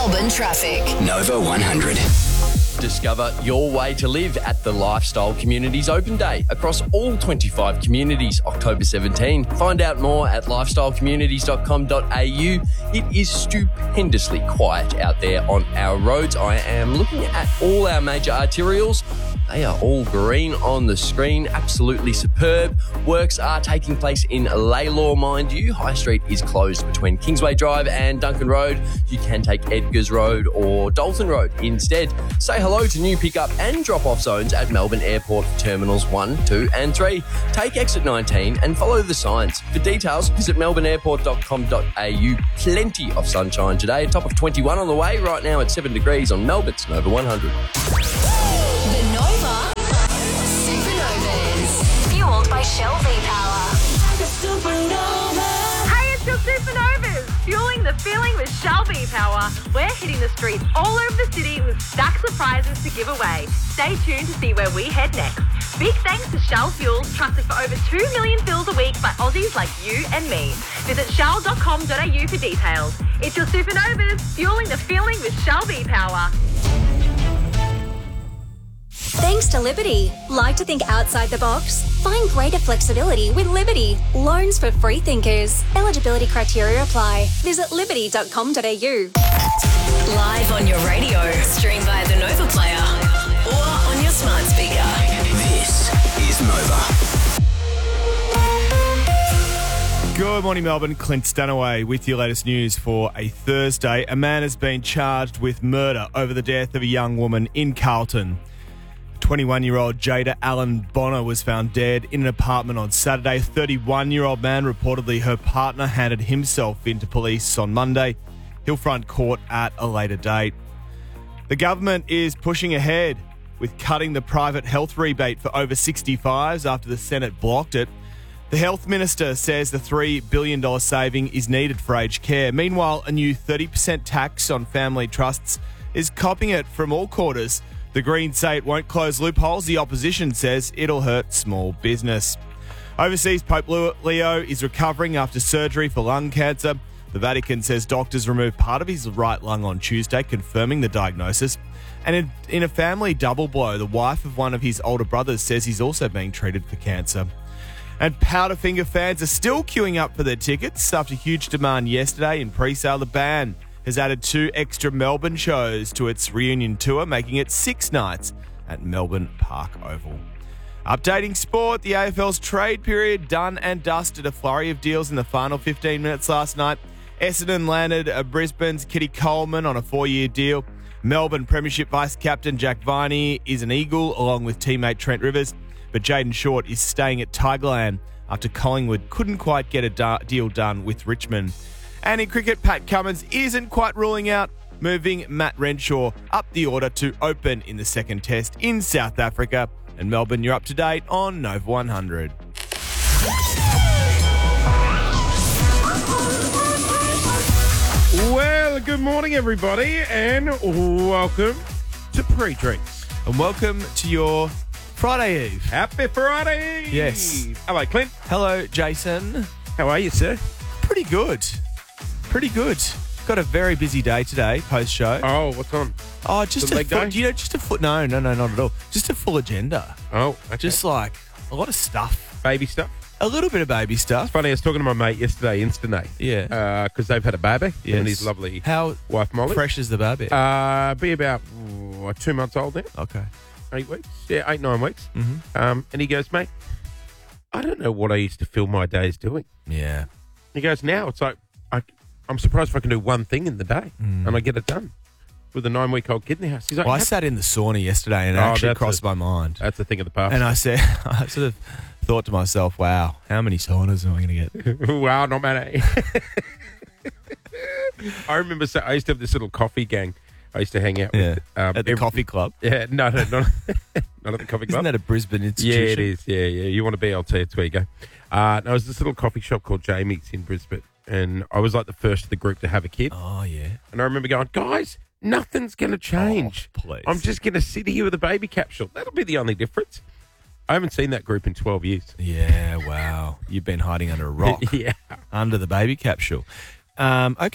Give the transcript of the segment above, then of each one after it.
Melbourne traffic. Nova 100. Discover your way to live at the Lifestyle Communities Open Day across all 25 communities, October 17. Find out more at lifestylecommunities.com.au. It is stupendously quiet out there on our roads. I am looking at all our major arterials. They are all green on the screen, absolutely superb. Works are taking place in Laylaw, mind you. High Street is closed between Kingsway Drive and Duncan Road. You can take Edgars Road or Dalton Road instead. Say hello to new pick-up and drop-off zones at Melbourne Airport for Terminals 1, 2 and 3. Take exit 19 and follow the signs. For details, visit melbourneairport.com.au. Plenty of sunshine today, a top of 21 on the way. Right now it's 7 degrees on Melbourne's Nova 100. The Nova Supernovas. Fueled by Shell V-Power. Hey, it's your Supernovas, fueling the feeling with Shell V-Power. We're hitting the streets all over the city with stacks of prizes to give away. Stay tuned to see where we head next. Big thanks to Shell Fuels, trusted for over 2 million fills a week by Aussies like you and me. Visit shell.com.au for details. It's your Supernovas, fueling the feeling with Shell V-Power. Thanks to Liberty. Like to think outside the box? Find greater flexibility with Liberty. Loans for free thinkers. Eligibility criteria apply. Visit liberty.com.au. Live on your radio. Stream via the Nova Player or on your smart speaker. This is Nova. Good morning, Melbourne. Clint Stanaway with your latest news for a Thursday. A man has been charged with murder over the death of a young woman in Carlton. 21-year-old Jada Allen Bonner was found dead in an apartment on Saturday. 31-year-old man, reportedly her partner, handed himself into police on Monday. He'll front court at a later date. The government is pushing ahead with cutting the private health rebate for over 65s after the Senate blocked it. The health minister says the $3 billion saving is needed for aged care. Meanwhile, a new 30% tax on family trusts is copying it from all quarters. The Greens say it won't close loopholes. The opposition says it'll hurt small business. Overseas, Pope Leo is recovering after surgery for lung cancer. The Vatican says doctors removed part of his right lung on Tuesday, confirming the diagnosis. And in a family double blow, the wife of one of his older brothers says he's also being treated for cancer. And Powderfinger fans are still queuing up for their tickets after huge demand yesterday in pre-sale. The band has added 2 extra Melbourne shows to its reunion tour, making it 6 nights at Melbourne Park Oval. Updating sport, the AFL's trade period done and dusted. A flurry of deals in the final 15 minutes last night. Essendon landed Brisbane's Kitty Coleman on a 4-year deal. Melbourne Premiership Vice-Captain Jack Viney is an Eagle, along with teammate Trent Rivers. But Jaden Short is staying at Tigerland after Collingwood couldn't quite get a deal done with Richmond. And in cricket, Pat Cummins isn't quite ruling out moving Matt Renshaw up the order to open in the second test in South Africa. And Melbourne, you're up to date on Nova 100. Well, good morning, everybody, and welcome to Pre-Drinks. And welcome to your Friday Eve. Happy Friday! Yes. Hello, Clint. Hello, Jason. How are you, sir? Pretty good. Pretty good. Got a very busy day today, post-show. Oh, what's on? Oh, just The a leg full, day? just a foot. No, not at all. Just a full agenda. Oh, okay. Just like a lot of stuff. baby stuff. A little bit of baby stuff. Funny, I was talking to my mate yesterday, Instant. Yeah. Because they've had a baby. Yes. And his lovely How wife, Molly. fresh is the baby? Be about 2 months old now. Okay. 8 weeks. Yeah, 8-9 weeks. Mm-hmm. And he goes, mate, I don't know what I used to fill my days doing. Yeah. He goes, now it's like, I'm surprised if I can do one thing in the day and I get it done with a 9-week-old kid in the house. He's like, Well, I sat in the sauna yesterday and it actually that's crossed my mind. That's a thing of the past. And I said, I sort of thought to myself, wow, how many saunas am I going to get? Wow, not many. I remember, I used to have this little coffee gang I used to hang out with. At the coffee club? Yeah, no, not at the coffee club. Isn't that a Brisbane institution? Yeah, it is. Yeah. You want to be, I'll tell you, it's where you go. No, it was this little coffee shop called Jamie's in Brisbane. And I was like the first of the group to have a kid. Oh, yeah. And I remember going, guys, nothing's going to change. Oh, please. I'm just going to sit here with a baby capsule. That'll be the only difference. I haven't seen that group in 12 years. Yeah, wow. You've been hiding under a rock. Yeah. Under the baby capsule. Okay.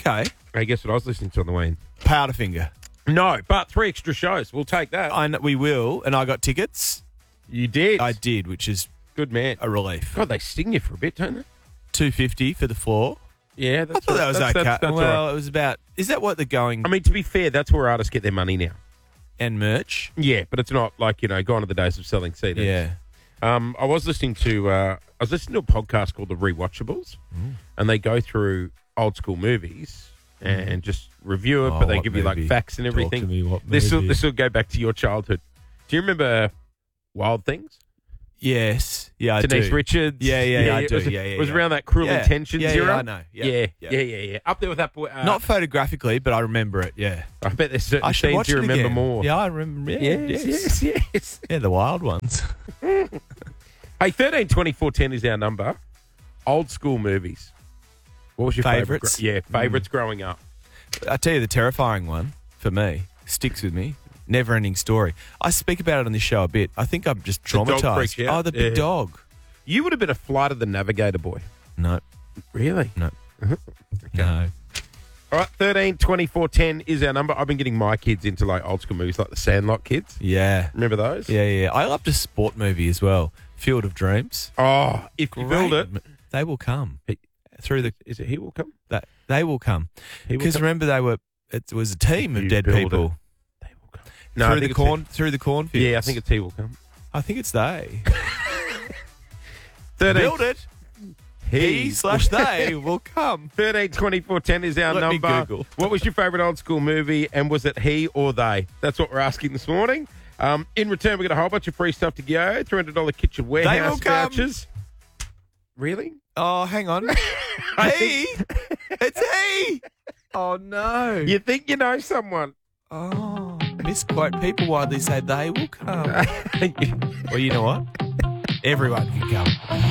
Hey, guess what I was listening to on the way in? Powderfinger. No, but 3 extra shows. We'll take that. I know, we will, and I got tickets. You did? I did, which is Good man. a relief. God, they sting you for a bit, don't they? $250 for the floor. Yeah, I thought that was okay. That's all well, right. it was about. Is that what the going I mean, to be fair, that's where artists get their money now. and merch? Yeah, but it's not like, gone are the days of selling CDs. Yeah. I was listening to a podcast called The Rewatchables, and they go through old school movies and just review it, Oh, but they what give you like movie? facts and Talk everything. to me, what This movie? will go back to your childhood. Do you remember Wild Things? Yes. Yeah, I Denise do. Richards. Yeah, I it do. was, Yeah, It was yeah. around that Cruel Yeah. Intentions Yeah, era. I know. Yeah. Yeah. Up there with that boy. Not photographically, but I remember it. Yeah. I bet there's certain I should scenes watch you it remember again. more. Yeah, I remember. Yeah, Yes. Yeah, the wild ones. Hey, 13 24 10 is our number. Old school movies. What was your Favourites? favourite? Favourites growing up. I tell you, the terrifying one for me sticks with me. Never ending story. I speak about it on this show a bit. I think I'm just The dog freaks traumatized. you out? Oh, the big Yeah. dog. You would have been a Flight of the Navigator boy. No, Really? no, no. All right, 13 24 10 is our number. I've been getting my kids into like old school movies like the Sandlot kids. Yeah, Remember those? yeah. I loved a sport movie as well. Field of Dreams. Oh, if you build it, They will come through the. is it He Will Come? They will come He Will because Come? remember it was a team If of you dead build people They Will Come. No, I think it's through the cornfields. Yeah, I think it's He Will Come. I think it's they. 13 Build it. He/they will come. 13 24 10 is our Let me number. Google. What was your favourite old school movie, and was it he or they? That's what we're asking this morning. In return, we got a whole bunch of free stuff to go. $300 kitchen warehouse will come. vouchers. Really? Oh, hang on. I He. It's he. Oh no. You think you know someone? Oh, misquote. People widely say they will come. Well, you know what? Everyone can come.